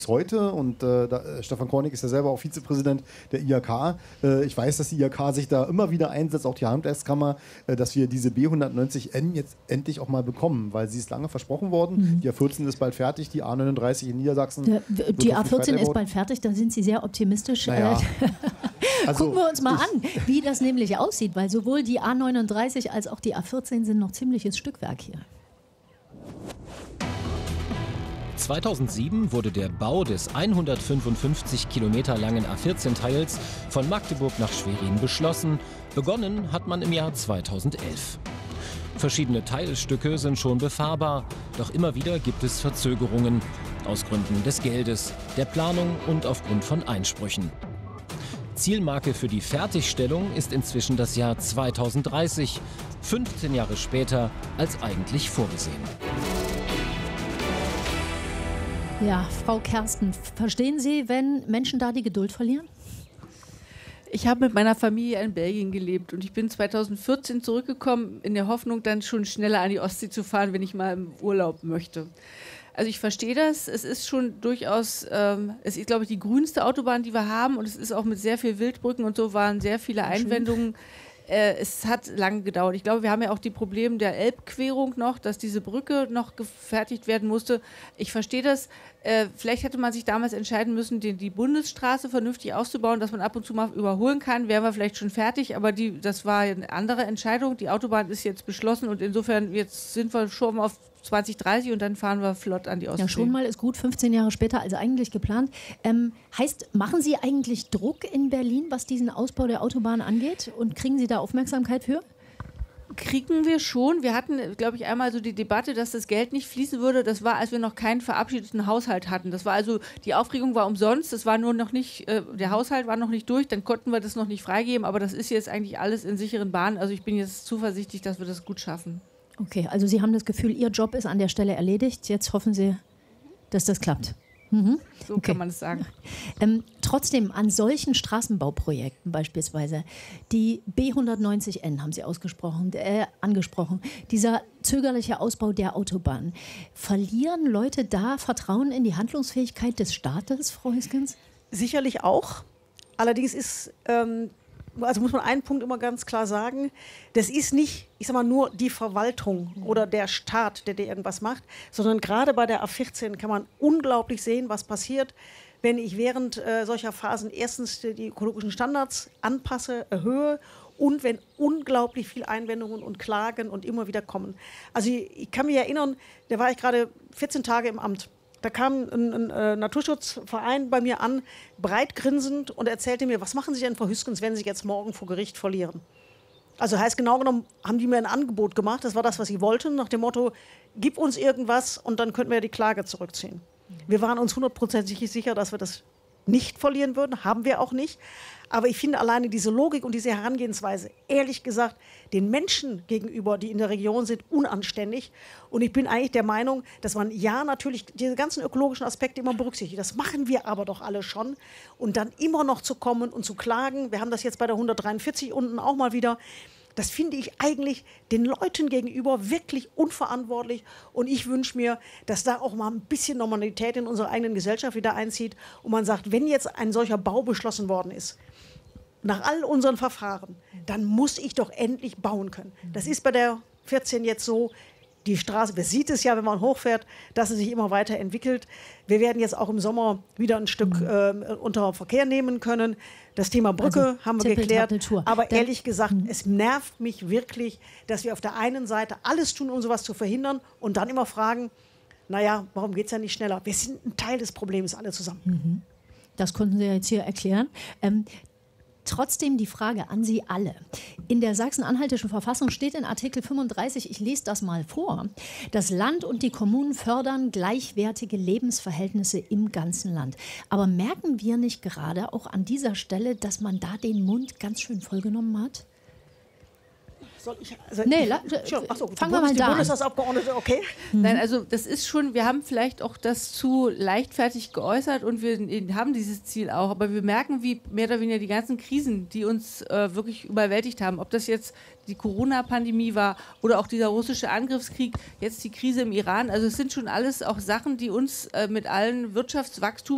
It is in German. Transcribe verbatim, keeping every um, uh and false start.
heute und äh, da, äh, Stefan Kornig ist ja selber auch Vizepräsident der I H K. Äh, ich weiß, dass die I H K sich da immer wieder einsetzt, auch die Handwerkskammer, äh, dass wir diese B hundertneunzig N jetzt endlich auch mal bekommen, weil sie ist lange versprochen worden. Mhm. Die A vierzehn ist bald fertig, die A neununddreißig in Niedersachsen. Der, die A vierzehn ist bald fertig, da sind Sie sehr optimistisch. Naja. Also, gucken wir uns mal an, wie das nämlich aussieht, weil sowohl die A neununddreißig als auch die A vierzehn sind noch ziemliches Stückwerk hier. zweitausendsieben wurde der Bau des hundertfünfundfünfzig Kilometer langen A vierzehn-Teils von Magdeburg nach Schwerin beschlossen. Begonnen hat man im Jahr zweitausendelf. Verschiedene Teilstücke sind schon befahrbar, doch immer wieder gibt es Verzögerungen. Aus Gründen des Geldes, der Planung und aufgrund von Einsprüchen. Zielmarke für die Fertigstellung ist inzwischen das Jahr zweitausenddreißig, fünfzehn Jahre später als eigentlich vorgesehen. Ja, Frau Kersten, verstehen Sie, wenn Menschen da die Geduld verlieren? Ich habe mit meiner Familie in Belgien gelebt und ich bin zweitausendvierzehn zurückgekommen in der Hoffnung, dann schon schneller an die Ostsee zu fahren, wenn ich mal im Urlaub möchte. Also ich verstehe das, es ist schon durchaus, ähm, es ist glaube ich die grünste Autobahn, die wir haben und es ist auch mit sehr viel Wildbrücken und so waren sehr viele Einwendungen. Äh, es hat lange gedauert. Ich glaube, wir haben ja auch die Probleme der Elbquerung noch, dass diese Brücke noch gefertigt werden musste. Ich verstehe das. Äh, vielleicht hätte man sich damals entscheiden müssen, die, die Bundesstraße vernünftig auszubauen, dass man ab und zu mal überholen kann. Wären wir vielleicht schon fertig, aber die, das war eine andere Entscheidung. Die Autobahn ist jetzt beschlossen und insofern jetzt sind wir schon auf zwanzig dreißig und dann fahren wir flott an die Ostsee. Ja, schon mal ist gut, fünfzehn Jahre später als eigentlich geplant. Ähm, heißt, machen Sie eigentlich Druck in Berlin, was diesen Ausbau der Autobahn angeht? Und kriegen Sie da Aufmerksamkeit für? Kriegen wir schon. Wir hatten, glaube ich, einmal so die Debatte, dass das Geld nicht fließen würde. Das war, als wir noch keinen verabschiedeten Haushalt hatten. Das war also, die Aufregung war umsonst. Das war nur noch nicht, äh, der Haushalt war noch nicht durch. Dann konnten wir das noch nicht freigeben. Aber das ist jetzt eigentlich alles in sicheren Bahnen. Also ich bin jetzt zuversichtlich, dass wir das gut schaffen. Okay, also Sie haben das Gefühl, Ihr Job ist an der Stelle erledigt. Jetzt hoffen Sie, dass das klappt. Mhm. So okay. kann man es sagen. Ähm, trotzdem, an solchen Straßenbauprojekten beispielsweise, die B hundertneunzig N haben Sie ausgesprochen, äh, angesprochen, dieser zögerliche Ausbau der Autobahn, verlieren Leute da Vertrauen in die Handlungsfähigkeit des Staates, Frau Hiskens? Sicherlich auch. Allerdings ist... Ähm Also muss man einen Punkt immer ganz klar sagen, das ist nicht, ich sag mal, nur die Verwaltung oder der Staat, der dir irgendwas macht, sondern gerade bei der A vierzehn kann man unglaublich sehen, was passiert, wenn ich während äh, solcher Phasen erstens die ökologischen Standards anpasse, erhöhe und wenn unglaublich viel Einwendungen und Klagen und immer wieder kommen. Also ich, ich kann mich erinnern, da war ich gerade vierzehn Tage im Amt. Da kam ein, ein äh, Naturschutzverein bei mir an, breit grinsend und erzählte mir, was machen Sie denn, Frau Hüskens, wenn Sie jetzt morgen vor Gericht verlieren? Also heißt genau genommen, haben die mir ein Angebot gemacht, das war das, was sie wollten, nach dem Motto, gib uns irgendwas und dann könnten wir ja die Klage zurückziehen. Wir waren uns hundertprozentig sicher, dass wir das nicht verlieren würden, haben wir auch nicht. Aber ich finde alleine diese Logik und diese Herangehensweise, ehrlich gesagt, den Menschen gegenüber, die in der Region sind, unanständig. Und ich bin eigentlich der Meinung, dass man ja natürlich diese ganzen ökologischen Aspekte immer berücksichtigt. Das machen wir aber doch alle schon. Und dann immer noch zu kommen und zu klagen, wir haben das jetzt bei der hundertdreiundvierzig unten auch mal wieder, das finde ich eigentlich den Leuten gegenüber wirklich unverantwortlich. Und ich wünsche mir, dass da auch mal ein bisschen Normalität in unserer eigenen Gesellschaft wieder einzieht. Und man sagt, wenn jetzt ein solcher Bau beschlossen worden ist, nach all unseren Verfahren, dann muss ich doch endlich bauen können. Das ist bei der vierzehn jetzt so. Die Straße, wer sieht es ja, wenn man hochfährt, dass sie sich immer weiter entwickelt. Wir werden jetzt auch im Sommer wieder ein Stück mhm. äh, unter Verkehr nehmen können. Das Thema Brücke also, haben wir geklärt. Aber Dann, ehrlich gesagt, mhm. es nervt mich wirklich, dass wir auf der einen Seite alles tun, um sowas zu verhindern und dann immer fragen, naja, warum geht es ja nicht schneller? Wir sind ein Teil des Problems alle zusammen. Mhm. Das konnten Sie jetzt hier erklären. Ähm, Trotzdem die Frage an Sie alle. In der sachsen-anhaltischen Verfassung steht in Artikel fünfunddreißig, ich lese das mal vor, das Land und die Kommunen fördern gleichwertige Lebensverhältnisse im ganzen Land. Aber merken wir nicht gerade auch an dieser Stelle, dass man da den Mund ganz schön vollgenommen hat? Soll ich, also nee, ich, la, ach so, fangen wir mal da an. Bundestagsabgeordnete, okay. Mhm. Nein, also das ist schon, wir haben vielleicht auch das zu leichtfertig geäußert und wir haben dieses Ziel auch, aber wir merken, wie mehr oder weniger die ganzen Krisen, die uns äh, wirklich überwältigt haben, ob das jetzt die Corona-Pandemie war oder auch dieser russische Angriffskrieg, jetzt die Krise im Iran, also es sind schon alles auch Sachen, die uns äh, mit allen Wirtschaftswachstum